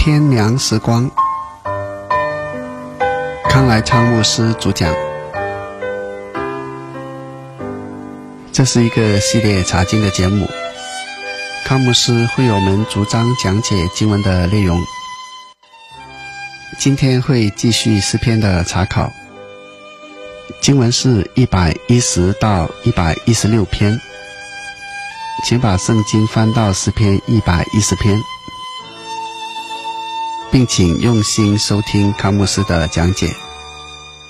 天良时光，康来昌牧师主讲。这是一个系列查经的节目，康牧师会有我们逐章讲解经文的内容。今天会继续诗篇的查考，经文是110到116篇，请把圣经翻到诗篇110篇，并请用心收听康牧师的讲解。